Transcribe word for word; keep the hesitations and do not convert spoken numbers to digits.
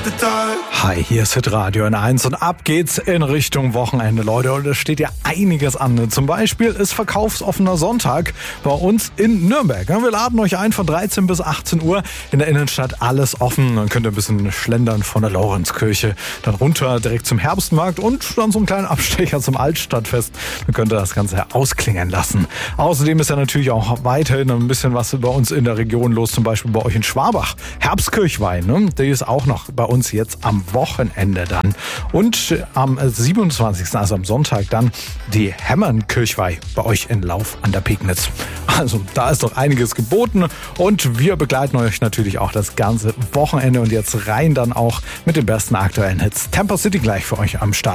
Hi, hier ist Hitradio N eins und ab geht's in Richtung Wochenende, Leute. Und es steht ja einiges an. Zum Beispiel ist verkaufsoffener Sonntag bei uns in Nürnberg. Wir laden euch ein von dreizehn bis achtzehn Uhr in der Innenstadt, alles offen. Dann könnt ihr ein bisschen schlendern von der Lorenzkirche, dann runter direkt zum Herbstmarkt und dann so einen kleinen Abstecher zum Altstadtfest. Dann könnt ihr das Ganze ausklingen lassen. Außerdem ist ja natürlich auch weiterhin ein bisschen was bei uns in der Region los, zum Beispiel bei euch in Schwabach. Herbstkirchweih, ne? Die ist auch noch bei uns jetzt am Wochenende dann. Und am siebenundzwanzigsten, also am Sonntag, dann die Hämmernkirchweih bei euch in Lauf an der Pegnitz. Also da ist doch einiges geboten und wir begleiten euch natürlich auch das ganze Wochenende und jetzt rein dann auch mit den besten aktuellen Hits. Temper City gleich für euch am Start.